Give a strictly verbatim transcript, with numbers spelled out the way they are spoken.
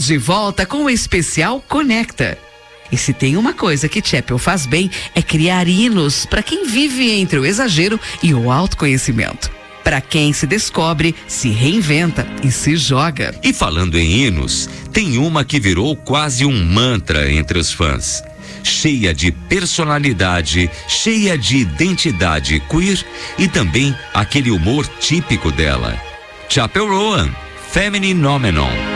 De volta com o especial Conecta. E se tem uma coisa que Chapel faz bem, é criar hinos para quem vive entre o exagero e o autoconhecimento. Para quem se descobre, se reinventa e se joga. E falando em hinos, tem uma que virou quase um mantra entre os fãs. Cheia de personalidade, cheia de identidade queer e também aquele humor típico dela. Chapel Roan, Feminine Nomenon.